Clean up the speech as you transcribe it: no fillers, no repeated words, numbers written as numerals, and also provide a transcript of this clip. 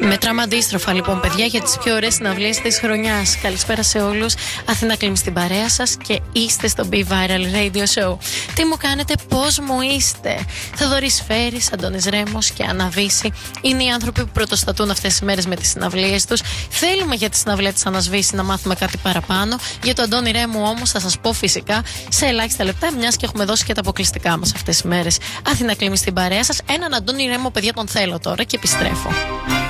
Μετράμε αντίστροφα λοιπόν, παιδιά, για τις πιο ωραίες συναυλίες της χρονιάς. Καλησπέρα σε όλους. Αθήνα Κλίμη στην παρέα σας και είστε στο Be Viral Radio Show. Τι μου κάνετε, πώς μου είστε? Θοδωρής Φέρης, Αντώνης Ρέμος και Άννα Βύση είναι οι άνθρωποι που πρωτοστατούν αυτές τις μέρες με τις συναυλίες τους. Θέλουμε για τη συναυλία της Άννας Βύση να μάθουμε κάτι παραπάνω. Για τον Αντώνη Ρέμου όμως θα σας πω φυσικά σε ελάχιστα λεπτά, μιας και έχουμε δώσει και τα αποκλειστικά μας αυτές τις μέρες. Αθήνα Κλίμη στην παρέα σας. Έναν Αντώνη Ρέμο, παιδιά, τον θέλω τώρα και επιστρέφω.